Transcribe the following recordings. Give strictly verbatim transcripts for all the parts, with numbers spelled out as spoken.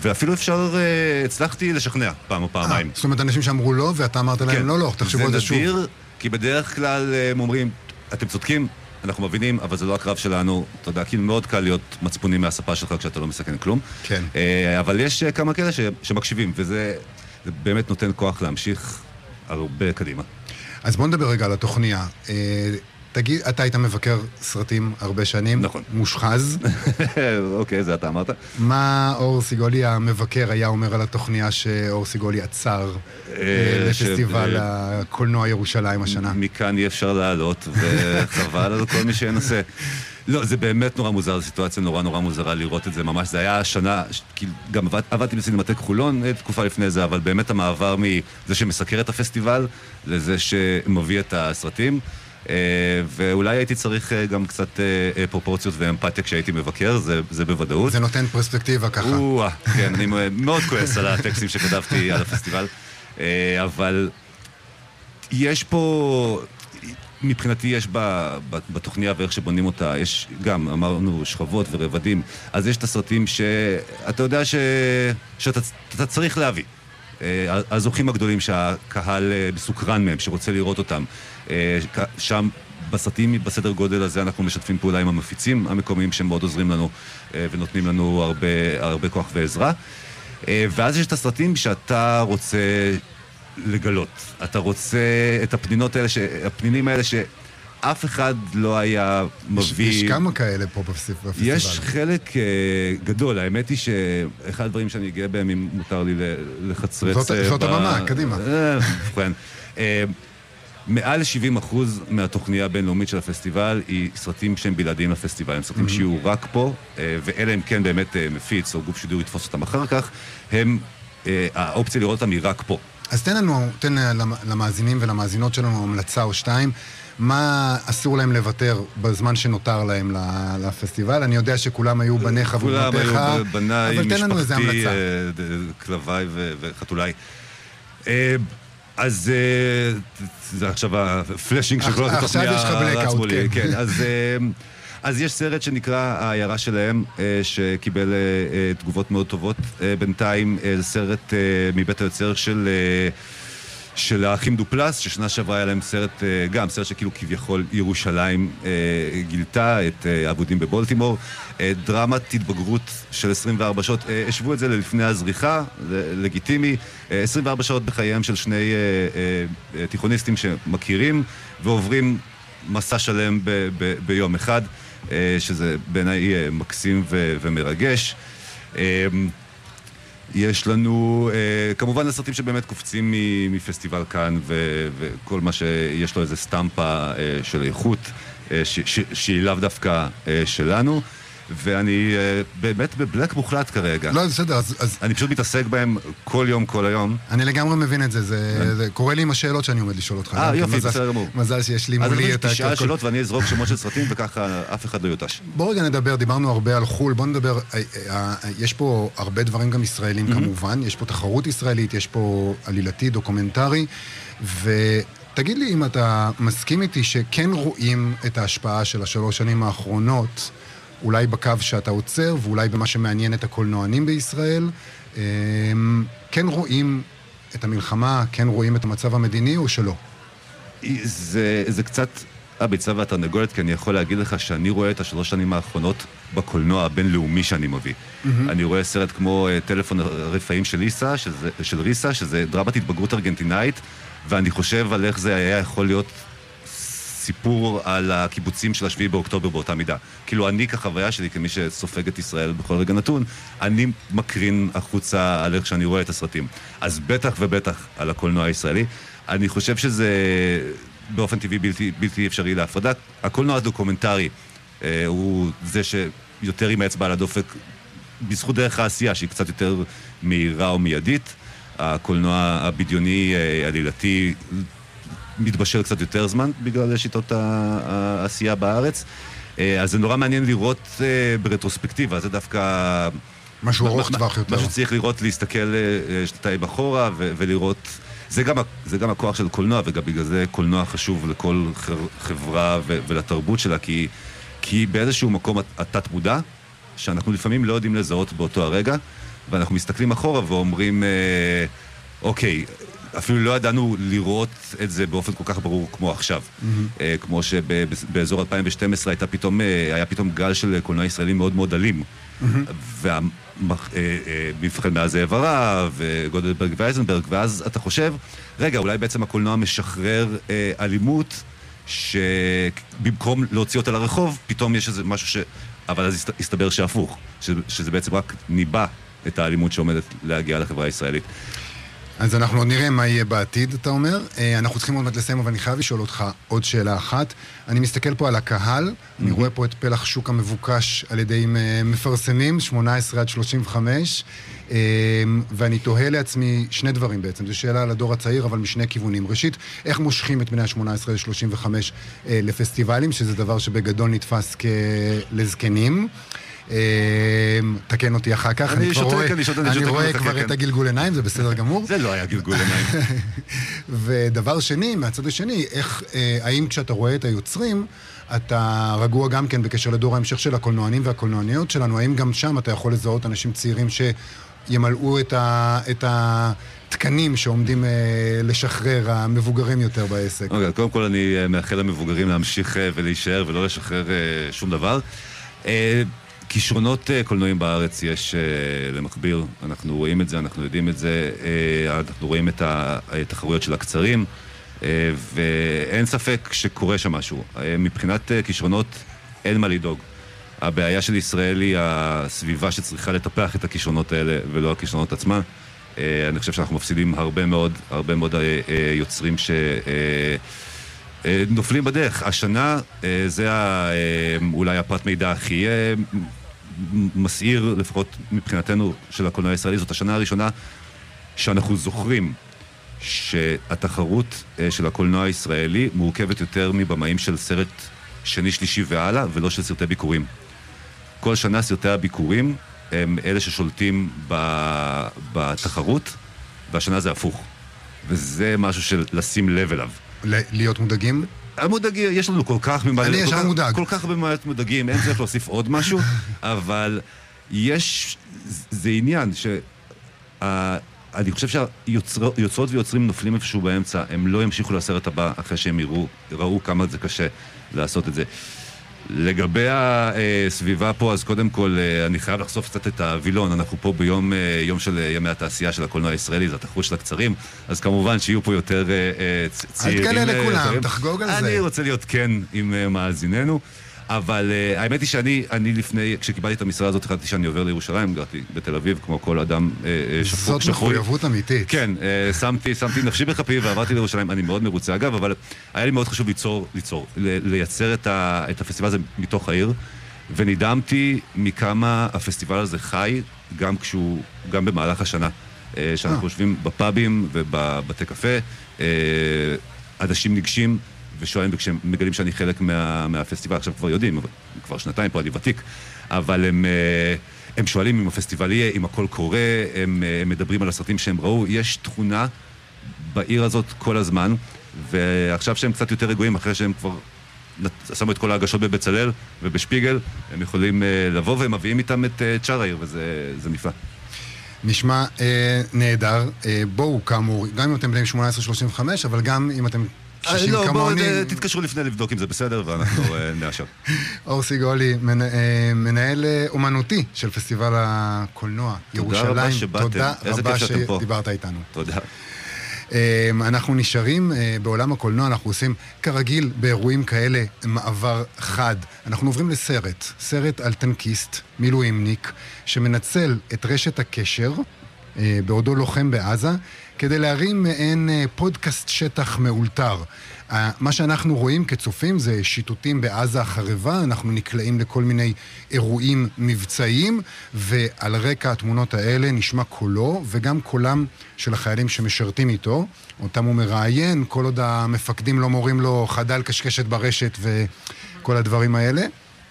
ואפילו אפשר, הצלחתי לשכנע פעם או פעמיים. זאת אומרת, אנשים שאמרו לא, ואתה אמרת להם לא, לא, תחשבו על זה שוב. זה נדיר, כי בדרך כלל הם אומרים, אתם צודקים, אנחנו מבינים, אבל זה לא הקרב שלנו. אתה יודע, כאילו מאוד קל להיות מצפונים מהספה שלך כשאתה לא מסכן כלום. כן. אבל יש כמה כאלה שמקשיבים, וזה באמת נותן כוח להמשיך הרבה קדימה. אז בוא נדבר רגע על התוכניה. תגיד, אתה היית מבקר סרטים הרבה שנים. נכון. מושחז. אוקיי, זה אתה אמרת. מה אור סיגולי המבקר היה אומר על התוכניה שאור סיגולי עצר לפסטיבל הקולנוע ירושלים השנה? מכאן אי אפשר לעלות, וחבל על כל מי שינסה. לא, זה באמת נורא מוזר, זו סיטואציה נורא נורא מוזרה לראות את זה ממש. זה היה השנה, גם עבדתי בסינמטק חולון תקופה לפני זה, אבל באמת המעבר מזה שמסקר את הפסטיבל לזה שמביא את הסרטים, ואולי הייתי צריך גם קצת פרופורציות ואמפתיה כשהייתי מבקר, זה, זה בוודאות. זה נותן פרספקטיבה ככה. או, כן, אני מאוד כועס על הטקסטים שכתבתי על הפסטיבל, אבל יש פה, מבחינתי יש בתוכניה ואיך שבונים אותה, יש גם, אמרנו, שכבות ורבדים, אז יש את הסרטים שאתה יודע ש... שאתה צריך להביא. הזוכים הגדולים שהקהל מסוקרן מהם, שרוצה לראות אותם. שם בסרטים בסדר גודל הזה אנחנו משתפים פעולה עם המפיצים המקומיים שהם מאוד עוזרים לנו ונותנים לנו הרבה, הרבה כוח ועזרה. ואז יש את הסרטים שאתה רוצה לגלות. אתה רוצה את הפנינות האלה, הפנינים האלה שאף אחד לא היה מביא... יש כמה כאלה פה בפסטיבל. יש חלק גדול. האמת היא שאחד הדברים שאני גאה בהם, אם מותר לי לחצרץ... זאת הבמה, קדימה. כן. מעל שבעים אחוז מהתוכניה הבינלאומית של הפסטיבל היא סרטים שהם בלעדיים לפסטיבל. הם סרטים שיהיו רק פה, ואלה הם כן באמת מפיץ או גוף שידור יתפוס אותם אחר כך, הם, האופציה לראות אותם היא רק פה. אז תן לנו, תן למאזינים ולמאזינות שלנו המלצה או שתיים, מה אסור להם לוותר בזמן שנותר להם לפסטיבל? אני יודע שכולם היו בניך ובנותיך, בניי, אבל תן לנו איזה המלצה. כלביי וחתוליי. אז זה עכשיו הפלאשינג של כל התוכניה. עכשיו יש לך בלקאוט, כן. אז יש סרט שנקרא העיירה שלהם, שקיבל תגובות מאוד טובות בינתיים. זה סרט מבית היוצר של... של האחים דופלס, ששנה שעברה היה להם סרט, גם סרט שכאילו כביכול ירושלים גילתה את עבודים בבולטימור, דרמת התבגרות של עשרים וארבע שעות, השוו את זה ללפני הזריחה, זה לגיטימי, עשרים וארבע שעות בחייהם של שני תיכוניסטים שמכירים ועוברים מסע שלם ב- ב- ביום אחד, שזה בעיניי מקסים ו- ומרגש. יש לנו, אה, כמובן הסרטים שבאמת קופצים מפסטיבל כאן, ו- וכל מה שיש לו איזה סטמפה אה, של איכות, אה, ש- ש- שהיא לאו דווקא אה, שלנו, ואני אה, באמת בבלק מוחלט כרגע. לא, בסדר, אז, אז... אני פשוט מתעסק בהם כל יום, כל היום. אני לגמרי מבין את זה, זה, זה קורה לי עם השאלות שאני עומד לשאול אותך. אה, יופי, בסדר גמור. מזל שיש לי מולי את... אז אני תשאל שאלות ואני אזרוק שמות של סרטים, וככה אף אחד לא יוטש. בוא רגע נדבר, דיברנו הרבה על חול, בוא נדבר, יש פה הרבה דברים גם ישראלים כמובן, יש פה תחרות ישראלית, יש פה עלילתי, דוקומנטרי, ותגיד לי אם אתה מסכים איתי שכן רואים את ההשפעה של השלוש שנים האחרונות, אולי בקו שאתה עוצר, ואולי במה שמעניין את הקולנוענים בישראל, כן רואים את המלחמה, כן רואים את המצב המדיני, או שלא? זה, זה קצת הביצה והתרנגולת, כי אני יכול להגיד לך שאני רואה את השלוש שנים האחרונות בקולנוע הבינלאומי שאני מביא. Mm-hmm. אני רואה סרט כמו טלפון הרפאים של ריסה, שזה, של ריסה, שזה דרמת התבגרות ארגנטינאית, ואני חושב על איך זה היה יכול להיות סיפור על הקיבוצים של השביעי באוקטובר באותה מידה. כאילו אני כחוויה שלי, כמי שסופג את ישראל בכל רגע נתון, אני מקרין החוצה על איך שאני רואה את הסרטים. אז בטח ובטח על הקולנוע הישראלי. אני חושב שזה באופן טבעי בלתי, בלתי אפשרי להפרדה. הקולנוע הדוקומנטרי אה, הוא זה שיותר עם האצבע על הדופק, בזכות דרך העשייה שהיא קצת יותר מהירה או מיידית. הקולנוע הבדיוני, אה, עלילתי, מתבשל קצת יותר זמן בגלל שיטות העשייה בארץ. אז זה נורא מעניין לראות ברטרוספקטיבה, זה דווקא... משהו ארוך טווח יותר. משהו צריך לראות, להסתכל שנתיים אחורה ולראות... זה גם, זה גם הכוח של קולנוע, וגם בגלל זה קולנוע חשוב לכל חברה ולתרבות שלה, כי, כי באיזשהו מקום התת מודע, שאנחנו לפעמים לא יודעים לזהות באותו הרגע, ואנחנו מסתכלים אחורה ואומרים, אוקיי, אפילו לא ידענו לראות את זה באופן כל כך ברור כמו עכשיו. Mm-hmm. כמו שבאזור אלפיים ושתים עשרה הייתה פתאום, היה פתאום גל של קולנוע ישראלי מאוד מאוד אלים. Mm-hmm. ומבחן מאז זאב הרב, וגולדברג ואייזנברג, ואז אתה חושב, רגע, אולי בעצם הקולנוע משחרר אלימות, שבמקום להוציא אותה לרחוב, פתאום יש איזה משהו ש... אבל אז הסתבר שהפוך, שזה בעצם רק ניבא את האלימות שעומדת להגיע לחברה הישראלית. אז אנחנו עוד נראה מה יהיה בעתיד, אתה אומר. אנחנו צריכים עוד מעט לסיים, אבל אני חייב לשאול אותך עוד שאלה אחת. אני מסתכל פה על הקהל, mm-hmm. אני רואה פה את פלח שוק המבוקש על ידי מפרסמים, שמונה עשרה עד שלושים וחמש, ואני תוהה לעצמי שני דברים בעצם. זו שאלה על הדור הצעיר, אבל משני כיוונים. ראשית, איך מושכים את בני ה-שמונה עשרה עד שלושים וחמש לפסטיבלים, שזה דבר שבגדול נתפס כלזקנים. תקן אותי אחר כך, אני רואה כבר את הגלגול עיניים, זה בסדר גמור. זה לא היה גלגול עיניים. ודבר שני, מהצד השני, האם כשאתה רואה את היוצרים, אתה רגוע גם כן בקשר לדור ההמשך של הקולנוענים והקולנועניות שלנו, האם גם שם אתה יכול לזהות אנשים צעירים שימלאו את התקנים שעומדים לשחרר המבוגרים יותר בעסק? קודם כל אני מאחל למבוגרים להמשיך ולהישאר ולא לשחרר שום דבר. כישרונות קולנועים בארץ יש למכביר, אנחנו רואים את זה, אנחנו יודעים את זה, אנחנו רואים את התחרויות של הקצרים, ואין ספק שקורה שם משהו. מבחינת כישרונות אין מה לדאוג. הבעיה של ישראל היא הסביבה שצריכה לטפח את הכישרונות האלה ולא הכישרונות עצמה. אני חושב שאנחנו מפסידים הרבה מאוד, הרבה מאוד יוצרים ש... נופלים בדרך. השנה זה אולי הפרט מידע הכי מסעיר, לפחות מבחינתנו של הקולנוע הישראלי. זאת השנה הראשונה שאנחנו זוכרים שהתחרות של הקולנוע הישראלי מורכבת יותר מבמאים של סרט שני, שלישי והלאה, ולא של סרטי ביקורים. כל שנה סרטי הביקורים הם אלה ששולטים בתחרות, והשנה זה הפוך. וזה משהו של לשים לב אליו. להיות מודאגים? המודאגים, יש לנו כל כך במעט... אני ישר מודאג. כל כך במעט מודאגים, אין צריך להוסיף עוד משהו, אבל יש... זה עניין ש... אני חושב שהיוצרות ויוצרים נופלים איפשהו באמצע, הם לא ימשיכו לסרט הבא אחרי שהם יראו, ראו כמה זה קשה לעשות את זה. לגבי הסביבה פה, אז קודם כל אני חייב לחשוף קצת את הווילון. אנחנו פה ביום יום של ימי התעשייה של הקולנוע הישראלי, זה התחרות של הקצרים, אז כמובן שיהיו פה יותר צעירים. אל תגלה לכולם, תחגוג על זה. אני רוצה להיות כן עם מאזיננו, אבל האמת היא שאני אני לפני, כשקיבלתי את המשרה הזאת, החלטתי שאני עובר לירושלים, גרתי בתל אביב, כמו כל אדם שפוי. זאת מחויבות אמיתית. כן, שמתי, שמתי נפשי בכפי ועברתי לירושלים, אני מאוד מרוצה אגב, אבל היה לי מאוד חשוב ליצור, ליצור, לייצר את, ה, את הפסטיבל הזה מתוך העיר, ונדהמתי מכמה הפסטיבל הזה חי, גם כשהוא, גם במהלך השנה, שאנחנו יושבים בפאבים ובבתי קפה, אנשים ניגשים, ושואלים, וכשהם מגלים שאני חלק מה, מהפסטיבל, עכשיו כבר יודעים, אבל כבר שנתיים פה אני ותיק, אבל הם, הם שואלים אם הפסטיבל יהיה, אם הכל קורה, הם, הם מדברים על הסרטים שהם ראו, יש תכונה בעיר הזאת כל הזמן, ועכשיו שהם קצת יותר רגועים, אחרי שהם כבר שמו את כל ההגשות בבצלאל ובשפיגל, הם יכולים לבוא והם מביאים איתם את צ'אר העיר, וזה נפלא. נשמע אה, נהדר, אה, בואו כאמור, גם אם אתם בנים שמונה עשרה שלושים וחמש, אבל גם אם אתם לא, בואו תתקשרו לפני לבדוק אם זה בסדר, ואנחנו נאשר. אור סיגולי, מנהל אומנותי של פסטיבל הקולנוע ירושלים. תודה רבה שדיברת איתנו. תודה. אנחנו נשארים בעולם הקולנוע, אנחנו עושים כרגיל באירועים כאלה מעבר חד. אנחנו עוברים לסרט, סרט על טנקיסט, מילואימניק, שמנצל את רשת הקשר, בעודו לוחם בעזה, כדי להרים מעין פודקאסט שטח מאולתר. מה שאנחנו רואים כצופים זה שיטוטים בעזה החרבה, אנחנו נקלעים לכל מיני אירועים מבצעיים, ועל רקע התמונות האלה נשמע קולו, וגם קולם של החיילים שמשרתים איתו, אותם הוא מראיין, כל עוד המפקדים לא מורים לו חדל קשקשת ברשת וכל הדברים האלה.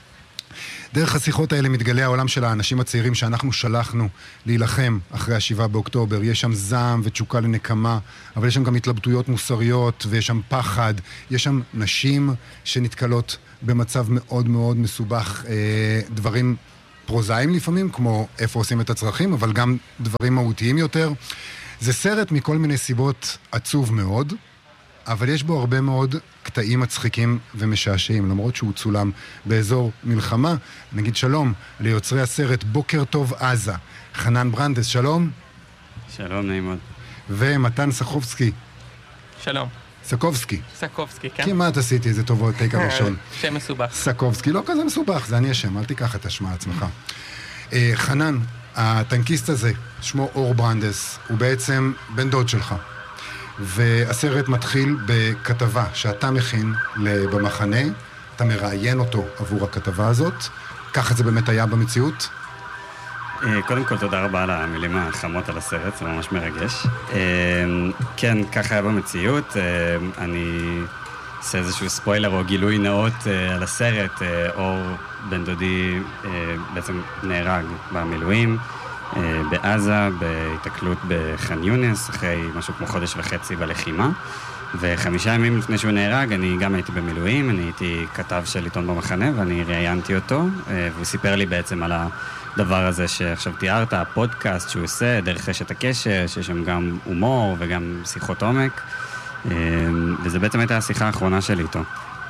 דרך השיחות האלה מתגלה העולם של האנשים הצעירים שאנחנו שלחנו להילחם אחרי השבעה באוקטובר. יש שם זעם ותשוקה לנקמה, אבל יש שם גם התלבטויות מוסריות, ויש שם פחד, יש שם נשים שנתקלות במצב מאוד מאוד מסובך, דברים פרוזאיים לפעמים, כמו איפה עושים את הצרכים, אבל גם דברים מהותיים יותר. זה סרט מכל מיני סיבות עצוב מאוד, אבל יש בו הרבה מאוד קטעים מצחיקים ומשעשעים, למרות שהוא צולם באזור מלחמה. נגיד שלום ליוצרי הסרט בוקר טוב עזה, חנן ברנדס, שלום. שלום, נעים מאוד. ומתן סחובסקי. שלום. סקובסקי. סקובסקי, כן. כמעט עשיתי איזה טובות, טייק הראשון. שם מסובך. סקובסקי, לא כזה מסובך, זה אני השם, אל תיקח את השמה עצמך. חנן, הטנקיסט הזה, שמו אור ברנדס, הוא בעצם בן דוד שלך. והסרט מתחיל בכתבה שאתה מכין במחנה, אתה מראיין אותו עבור הכתבה הזאת. ככה זה באמת היה במציאות? קודם כל, תודה רבה על המילים החמות על הסרט, זה ממש מרגש. כן, ככה היה במציאות. אני עושה איזשהו ספוילר או גילוי נאות על הסרט. אור בן דודי בעצם נהרג במילואים בעזה, בהתקלות בח'אן יונס, אחרי משהו כמו חודש וחצי בלחימה. וחמישה ימים לפני שהוא נהרג, אני גם הייתי במילואים, אני הייתי כתב של עיתון במחנה, ואני ראיינתי אותו, והוא סיפר לי בעצם על הדבר הזה שעכשיו תיארת, הפודקאסט שהוא עושה, דרך רשת הקשר, שיש שם גם הומור וגם שיחות עומק, וזה בעצם הייתה השיחה האחרונה שלי איתו.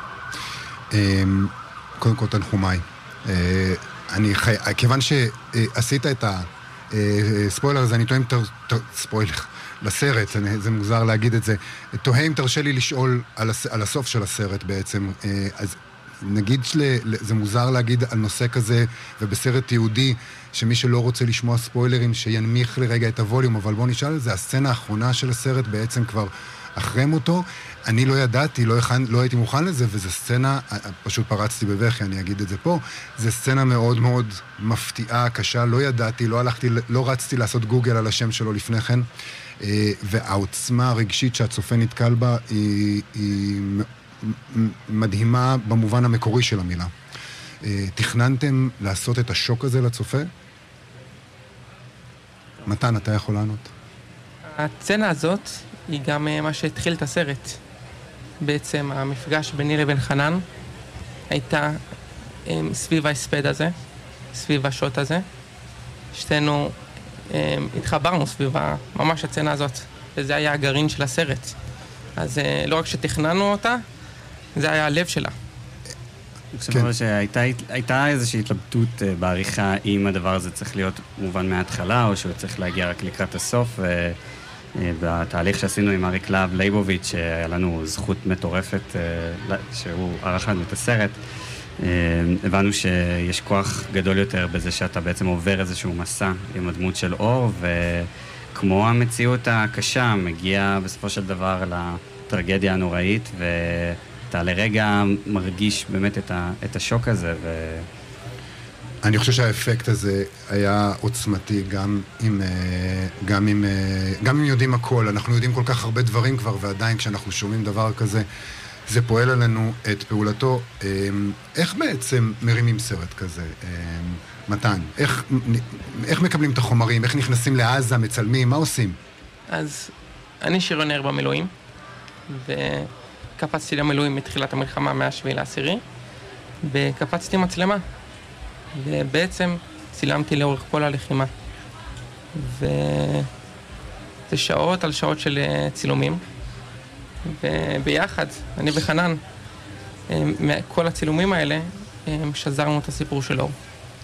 קודם כל תנחומיי. אני חי... כיוון שעשית את הספוילר הזה, אני טועה אם תר... ספוילר. לסרט, זה מוזר להגיד את זה. תוהה אם תרשה לי לשאול על, הס, על הסוף של הסרט בעצם. אז נגיד שזה מוזר להגיד על נושא כזה, ובסרט יהודי, שמי שלא רוצה לשמוע ספוילרים, שינמיך לרגע את הווליום, אבל בוא נשאל את זה, הסצנה האחרונה של הסרט בעצם כבר אחרי מותו. אני לא ידעתי, לא, הכן, לא הייתי מוכן לזה, וזו סצנה, פשוט פרצתי בבכי, אני אגיד את זה פה, זו סצנה מאוד מאוד מפתיעה, קשה, לא ידעתי, לא הלכתי, לא רצתי לעשות גוגל על השם שלו לפני כן, והעוצמה הרגשית שהצופה נתקל בה היא, היא מדהימה במובן המקורי של המילה. תכננתם לעשות את השוק הזה לצופה? מתן, אתה יכול לענות? הסצנה הזאת היא גם מה שהתחיל את הסרט. בעצם המפגש ביני לבין חנן הייתה סביב ההספד הזה, סביב השוט הזה. שתינו התחברנו סביב ממש הסצנה הזאת, וזה היה הגרעין של הסרט. אז לא רק שתכננו אותה, זה היה הלב שלה. אני חושב שהייתה איזושהי התלבטות בעריכה אם הדבר הזה צריך להיות מובן מההתחלה, או שהוא צריך להגיע רק לקראת הסוף. בתהליך שעשינו עם אריק להב לייבוביץ', שהיה לנו זכות מטורפת שהוא ערך לנו את הסרט, הבנו שיש כוח גדול יותר בזה שאתה בעצם עובר איזשהו מסע עם הדמות של אור, וכמו המציאות הקשה מגיע בסופו של דבר לטרגדיה הנוראית, ואתה לרגע מרגיש באמת את, ה, את השוק הזה. ו... אני חושב שהאפקט הזה היה עוצמתי, גם אם, גם אם, גם אם יודעים הכל. אנחנו יודעים כל כך הרבה דברים כבר, ועדיין כשאנחנו שומעים דבר כזה, זה פועל עלינו את פעולתו. איך בעצם מרימים סרט כזה, מתן? איך, איך מקבלים את החומרים? איך נכנסים לעזה, מצלמים? מה עושים? אז אני שריונר במילואים, וקפצתי למילואים מתחילת המלחמה מהשביעי לעשירי, וקפצתי מצלמה, ובעצם צילמתי לאורך כל הלחימה. וזה שעות על שעות של צילומים, וביחד, אני וחנן, כל הצילומים האלה, שזרנו את הסיפור של אור.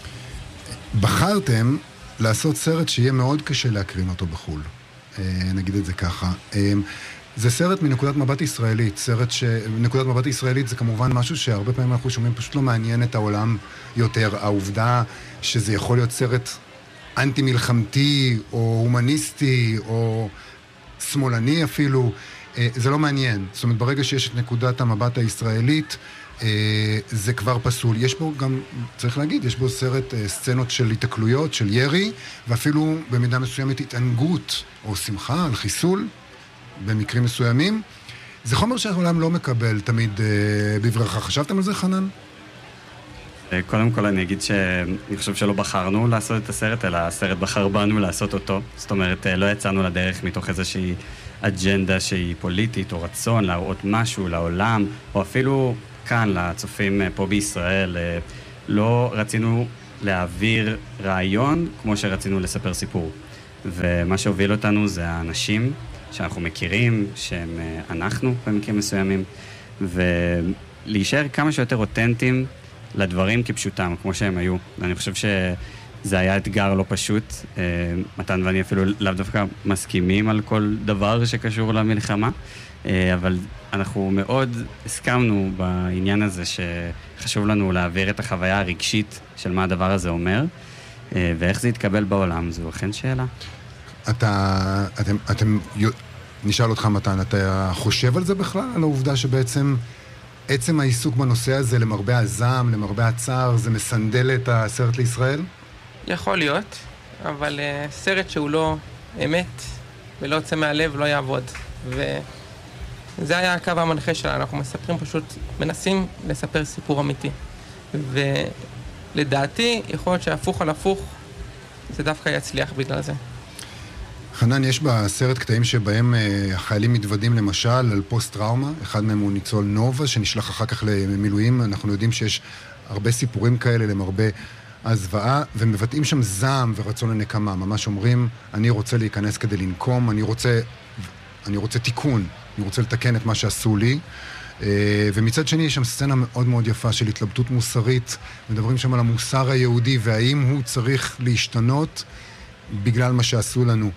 בחרתם לעשות סרט שיהיה מאוד קשה להקרין אותו בחול, נגיד את זה ככה. זה סרט מנקודת מבט ישראלית, סרט שנקודת מבט ישראלית זה כמובן משהו שהרבה פעמים אנחנו שומעים פשוט לא מעניין את העולם יותר. העובדה שזה יכול להיות סרט אנטי-מלחמתי או הומניסטי או שמאלני אפילו, זה לא מעניין. זאת אומרת, ברגע שיש את נקודת המבט הישראלית, זה כבר פסול. יש בו גם, צריך להגיד, יש בו סרט סצנות של התקלויות, של ירי, ואפילו במידה מסוימת התענגות או שמחה על חיסול במקרים מסוימים. זה חומר שהעולם לא מקבל תמיד בברכה. חשבתם על זה, חנן? קודם כל אני אגיד שאני חושב שלא בחרנו לעשות את הסרט, אלא הסרט בחר בנו לעשות אותו. זאת אומרת, לא יצאנו לדרך מתוך איזושהי אג'נדה שהיא פוליטית או רצון להראות משהו לעולם, או אפילו כאן לצופים פה בישראל. לא רצינו להעביר רעיון כמו שרצינו לספר סיפור. ומה שהוביל אותנו זה האנשים שאנחנו מכירים, שהם אנחנו במקרים מסוימים, ולהישאר כמה שיותר אותנטיים לדברים כפשוטם, כמו שהם היו. ואני חושב שזה היה אתגר לא פשוט. מתן ואני אפילו לאו דווקא מסכימים על כל דבר שקשור למלחמה, אבל אנחנו מאוד הסכמנו בעניין הזה שחשוב לנו להעביר את החוויה הרגשית של מה הדבר הזה אומר, ואיך זה יתקבל בעולם, זו אכן שאלה. אתה, אתם, אתם, נשאל אותך מתן, אתה חושב על זה בכלל? על העובדה שבעצם עצם העיסוק בנושא הזה למרבה הזעם, למרבה הצער, זה מסנדל את הסרט לישראל? יכול להיות, אבל uh, סרט שהוא לא אמת ולא יוצא מהלב לא יעבוד. וזה היה הקו המנחה שלנו, אנחנו מספרים פשוט, מנסים לספר סיפור אמיתי. ולדעתי, יכול להיות שהפוך על הפוך, זה דווקא יצליח בגלל זה. חנן, יש בסרט קטעים שבהם uh, החיילים מתוודים למשל על פוסט-טראומה, אחד מהם הוא ניצול נובה שנשלח אחר כך למילואים, אנחנו יודעים שיש הרבה סיפורים כאלה למרבה הזוועה, ומבטאים שם זעם ורצון לנקמה, ממש אומרים, אני רוצה להיכנס כדי לנקום, אני רוצה, אני רוצה תיקון, אני רוצה לתקן את מה שעשו לי, uh, ומצד שני יש שם סצנה מאוד מאוד יפה של התלבטות מוסרית, מדברים שם על המוסר היהודי, והאם הוא צריך להשתנות בגלל מה שעשו לנו.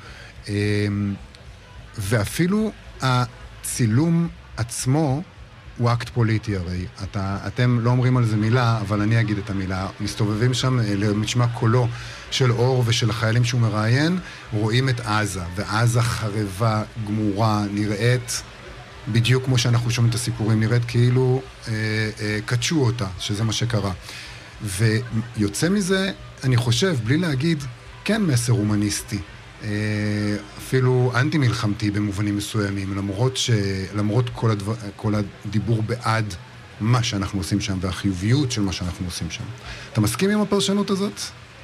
ואפילו הצילום עצמו הוא אקט פוליטי הרי. אתה, אתם לא אומרים על זה מילה, אבל אני אגיד את המילה. מסתובבים שם למשמע קולו של אור ושל החיילים שהוא מראיין, רואים את עזה, ועזה חרבה, גמורה, נראית בדיוק כמו שאנחנו שומעים את הסיפורים, נראית כאילו אה, אה, קדשו אותה, שזה מה שקרה. ויוצא מזה, אני חושב, בלי להגיד, כן מסר הומניסטי. אפילו אנטי-מלחמתי במובנים מסוימים, למרות, ש... למרות כל, הדבר... כל הדיבור בעד מה שאנחנו עושים שם, והחיוביות של מה שאנחנו עושים שם. אתה מסכים עם הפרשנות הזאת?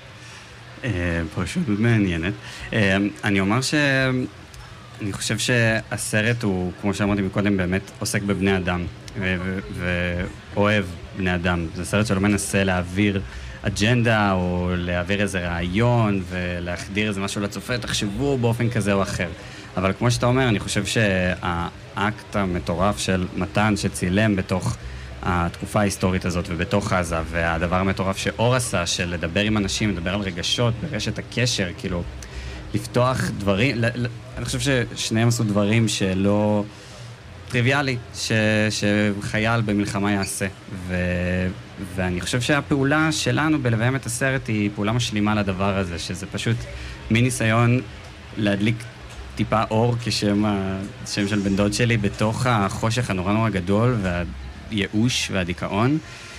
פרשנות מעניינת. אני אומר ש... אני חושב שהסרט הוא, כמו שאמרתי מקודם, באמת עוסק בבני אדם, ו... ואוהב בני אדם. זה סרט שלא מנסה להעביר אג'נדה, או להעביר איזה רעיון, ולהחדיר איזה משהו לצופה, תחשבו באופן כזה או אחר. אבל כמו שאתה אומר, אני חושב שהאקט המטורף של מתן שצילם בתוך התקופה ההיסטורית הזאת, ובתוך עזה, והדבר המטורף שאור עשה, של לדבר עם אנשים, לדבר על רגשות, ברשת הקשר, כאילו, לפתוח דברים, אני חושב ששניהם עשו דברים שלא טריוויאלי, ש, שחייל במלחמה יעשה. ו... ואני חושב שהפעולה שלנו בלביים את הסרט היא פעולה משלימה לדבר הזה, שזה פשוט מין ניסיון להדליק טיפה אור כשם השם של בן דוד שלי בתוך החושך הנורא נורא גדול והייאוש והדיכאון.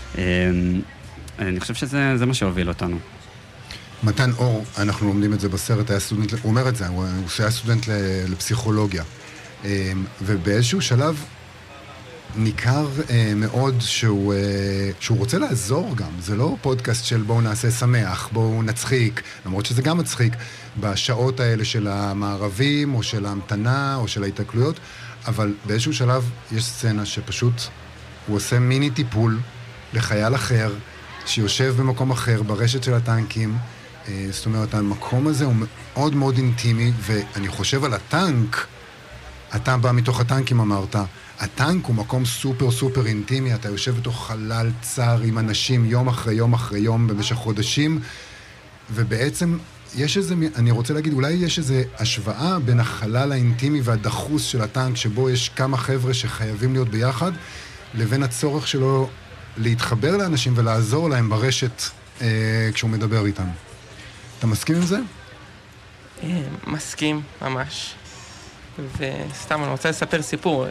אני חושב שזה מה שהוביל אותנו. מתן אור, אנחנו לומדים את זה בסרט, היה סטודנט, הוא אומר את זה, הוא היה סטודנט לפסיכולוגיה. ובאיזשהו שלב ניכר אה, מאוד שהוא, אה, שהוא רוצה לעזור גם. זה לא פודקאסט של בואו נעשה שמח, בואו נצחיק, למרות שזה גם מצחיק, בשעות האלה של המערבים, או של ההמתנה, או של ההתקלויות, אבל באיזשהו שלב יש סצנה שפשוט הוא עושה מיני טיפול לחייל אחר, שיושב במקום אחר, ברשת של הטנקים. אה, זאת אומרת, המקום הזה הוא מאוד מאוד אינטימי, ואני חושב על הטנק, אתה בא מתוך הטנקים אמרת, הטנק הוא מקום סופר סופר אינטימי, אתה יושב בתוך חלל צר עם אנשים יום אחרי יום אחרי יום במשך חודשים, ובעצם יש איזה, אני רוצה להגיד, אולי יש איזה השוואה בין החלל האינטימי והדחוס של הטנק, שבו יש כמה חבר'ה שחייבים להיות ביחד, לבין הצורך שלו להתחבר לאנשים ולעזור להם ברשת אה, כשהוא מדבר איתם. אתה מסכים עם זה? מסכים, ממש. וסתם, אני רוצה לספר סיפור.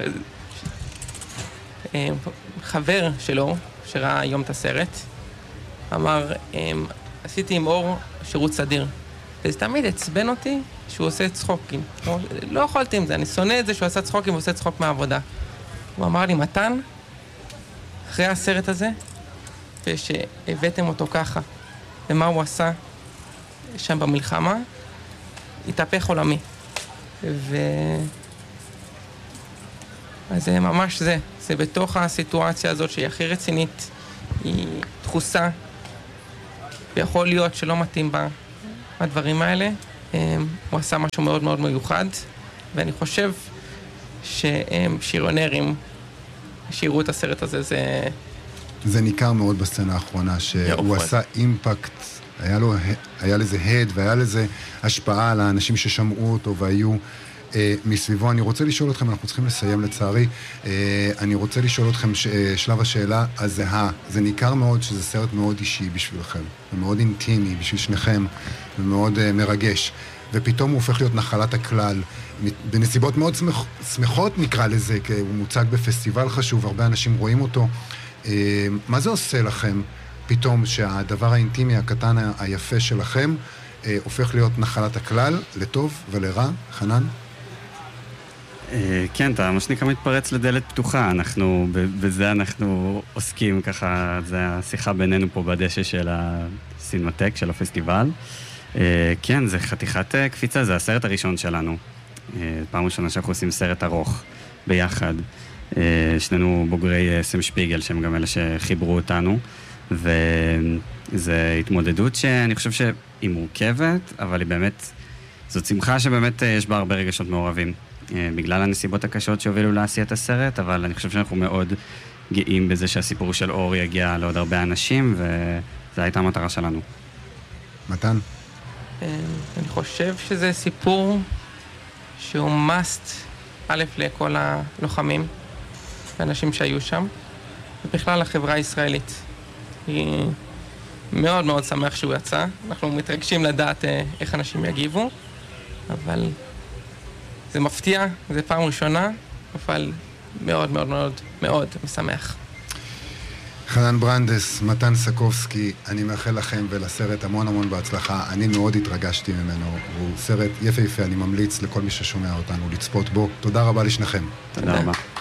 חבר שלו, שראה היום את הסרט, אמר, עשיתי עם אור שירות סדיר. וזה תמיד עצבן אותי שהוא עושה צחוקים. לא יכולתי עם זה, אני שונא את זה שהוא עושה צחוקים ועושה צחוק מהעבודה. הוא אמר לי, מתן, אחרי הסרט הזה, ושהבאתם אותו ככה, ומה הוא עשה שם במלחמה, התהפך עולמי. ו... אז זה ממש זה, זה בתוך הסיטואציה הזאת שהיא הכי רצינית, היא דחוסה, ויכול להיות שלא מתאים בה הדברים האלה. הוא עשה משהו מאוד מאוד מיוחד, ואני חושב ששריונרים שיראו את הסרט הזה, זה... זה ניכר מאוד בסצנה האחרונה, שהוא עשה אימפקט, היה לו, היה לזה הד, והיה לזה השפעה על האנשים ששמעו אותו והיו אה, מסביבו. אני רוצה לשאול אתכם, אנחנו צריכים לסיים לצערי, אה, אני רוצה לשאול אתכם ש, אה, שלב השאלה הזהה. זה ניכר מאוד שזה סרט מאוד אישי בשבילכם, ומאוד אינטימי בשביל שניכם, ומאוד אה, מרגש. ופתאום הוא הופך להיות נחלת הכלל, בנסיבות מאוד שמח, שמחות נקרא לזה, כי הוא מוצג בפסטיבל חשוב, הרבה אנשים רואים אותו. אה, מה זה עושה לכם פתאום שהדבר האינטימי הקטן היפה שלכם אה, הופך להיות נחלת הכלל, לטוב ולרע? חנן? אה, כן, אתה מה שנקרא מתפרץ לדלת פתוחה, אנחנו, בזה אנחנו עוסקים ככה, זה השיחה בינינו פה בדשא של הסינמטק, של הפסטיבל. אה, כן, זה חתיכת קפיצה, זה הסרט הראשון שלנו. אה, פעם ראשונה שאנחנו עושים סרט ארוך ביחד. אה, שנינו בוגרי סם שפיגל, שהם גם אלה שחיברו אותנו. וזו התמודדות שאני חושב שהיא מורכבת, אבל היא באמת, זאת שמחה שבאמת יש בה הרבה רגשות מעורבים, בגלל הנסיבות הקשות שהובילו לעשיית הסרט, אבל אני חושב שאנחנו מאוד גאים בזה שהסיפור של אור יגיע לעוד הרבה אנשים, וזו הייתה המטרה שלנו. מתן? אני חושב שזה סיפור שהוא must, א' לכל הלוחמים ואנשים שהיו שם, ובכלל לחברה הישראלית. היא מאוד מאוד שמח שהוא יצא. אנחנו מתרגשים לדעת איך אנשים יגיבו, אבל זה מפתיע, זה פעם ראשונה, אבל מאוד מאוד מאוד מאוד משמח. חנן ברנדס, מתן סקובסקי, אני מאחל לכם ולסרט המון המון בהצלחה. אני מאוד התרגשתי ממנו, הוא סרט יפהפה, אני ממליץ לכל מי ששומע אותנו לצפות בו. תודה רבה לשניכם. תודה רבה.